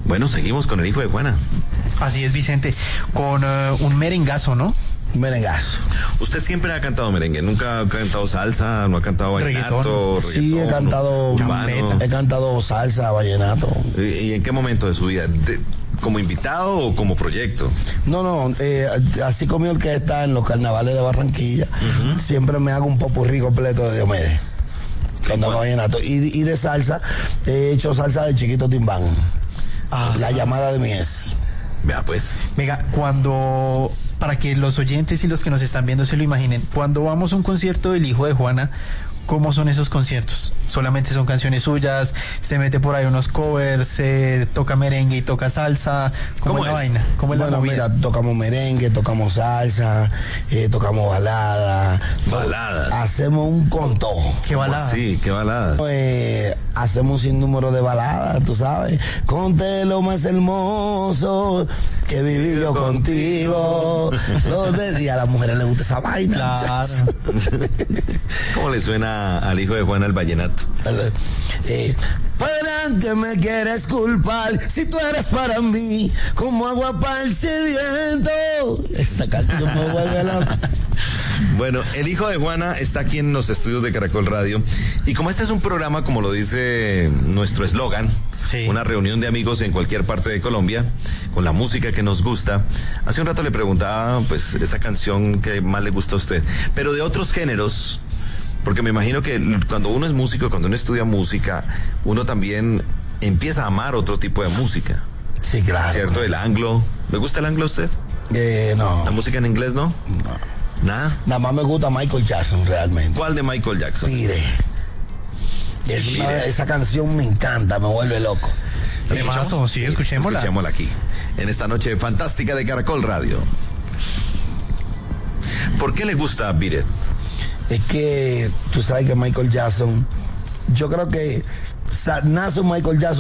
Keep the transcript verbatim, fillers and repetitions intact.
Bueno, seguimos con el hijo de Juana. Así es, Vicente, con uh, un merengazo, ¿no? Merengazo. Usted siempre ha cantado merengue, nunca ha cantado salsa, no ha cantado vallenato, reggaetón. Sí, he cantado, urbano. he cantado salsa, vallenato. ¿Y, y en qué momento de su vida? De, ¿Como invitado o como proyecto? No, no, eh, así como mi orquesta en los carnavales de Barranquilla, uh-huh. siempre me hago un popurrí completo de Diomedes. Cantando vallenato. Y, y de salsa, he hecho salsa de Chiquito Timbán. Ah, la llamada de mi ex. Vea pues. Venga, cuando, para que los oyentes y los que nos están viendo se lo imaginen, cuando vamos a un concierto del hijo de Juana, ¿cómo son esos conciertos? ¿Solamente son canciones suyas? ¿Se mete por ahí unos covers? ¿Se toca merengue y toca salsa? ¿Cómo, ¿Cómo es la vaina? ¿Cómo es bueno, la movida? Mira, tocamos merengue, tocamos salsa, eh, tocamos balada. Baladas. Hacemos un conto. ¿Qué balada? Sí, qué balada. Eh, hacemos un sinnúmero de baladas, tú sabes. Conté lo más hermoso que he vivido contigo. Los de... Y a las mujeres les gusta esa vaina. Claro. ¿Cómo le suena al hijo de Juana el vallenato? Eh, ¿Para que me quieres culpar si tú eres para mí como agua para el sediento? Esa canción me vuelve loca. Bueno, el hijo de Juana está aquí en los estudios de Caracol Radio y como este es un programa, como lo dice nuestro eslogan, sí. una reunión de amigos en cualquier parte de Colombia con la música que nos gusta, hace un rato le preguntaba pues esa canción que más le gusta a usted, pero de otros géneros, porque me imagino que cuando uno es músico, cuando uno estudia música, uno también empieza a amar otro tipo de música. Sí, claro. ¿Cierto? El anglo. ¿Le gusta el anglo a usted? Eh, no. ¿La música en inglés no? No. ¿Nada? Nada más me gusta Michael Jackson realmente. ¿Cuál de Michael Jackson? Pire. Es una, esa canción me encanta, me vuelve loco. ¿La escuchamos? Sí, escuchémosla. Escuchémosla aquí, en esta noche fantástica de Caracol Radio. ¿Por qué le gusta Beat It? Es que tú sabes que Michael Jackson, yo creo que nace Michael Jackson